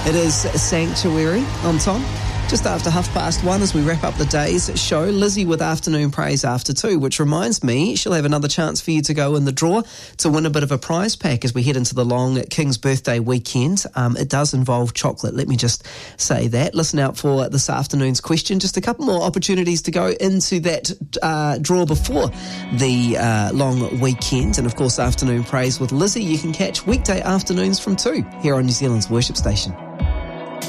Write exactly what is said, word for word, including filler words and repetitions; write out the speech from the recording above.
It is Sanctuary on Tom. Just after half past one as we wrap up the day's show, Lizzie with Afternoon Praise after two, which reminds me she'll have another chance for you to go in the draw to win a bit of a prize pack as we head into the long King's Birthday weekend. Um, it does involve chocolate, let me just say that. Listen out for this afternoon's question. Just a couple more opportunities to go into that uh, draw before the uh, long weekend. And of course, Afternoon Praise with Lizzie you can catch weekday afternoons from two here on New Zealand's worship station.